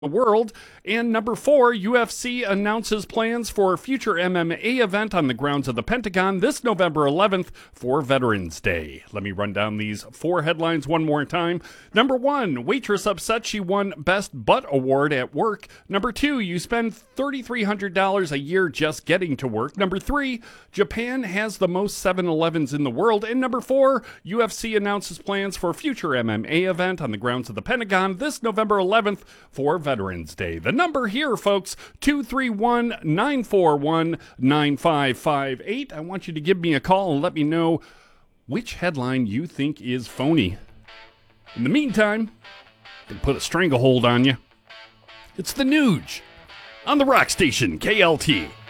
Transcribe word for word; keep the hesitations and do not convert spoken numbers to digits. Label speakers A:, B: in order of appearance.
A: the world. And number four, U F C announces plans for a future M M A event on the grounds of the Pentagon this November eleventh for Veterans Day. Let me run down these four headlines one more time. Number one, waitress upset she won Best Butt Award at work. Number two, you spend three thousand three hundred dollars a year just getting to work. Number three, Japan has the most seven elevens in the world. And number four, U F C announces plans for a future M M A event on the grounds of the Pentagon this November eleventh for Veterans Day. The number here, folks, two three one, nine four one, nine five five eight. I want you to give me a call and let me know which headline you think is phony. In the meantime, I can put a stranglehold on you. It's the Nuge on the rock station, K L T.